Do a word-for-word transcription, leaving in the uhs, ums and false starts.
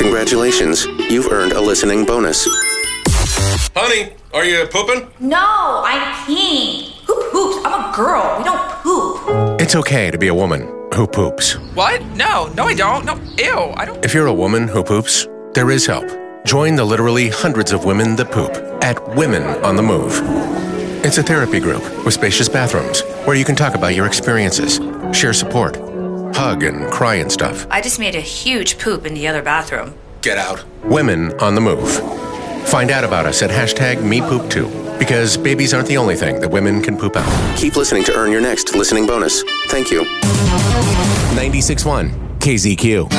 Congratulations, you've earned a listening bonus. Honey, are you pooping? No, I'm peeing. Who poops? I'm a girl. We don't poop. It's okay to be a woman who poops. What? No, no I don't. No, ew, I don't. If you're a woman who poops, there is help. Join the literally hundreds of women that poop at Women on the Move. It's a therapy group with spacious bathrooms where you can talk about your experiences, share support, hug and cry and stuff. I just made a huge poop in the other bathroom. Get out. Women on the Move. Find out about us at hashtag MePoop2 because babies aren't the only thing that women can poop out. Keep listening to earn your next listening bonus. Thank you. ninety-six point one K Z Q.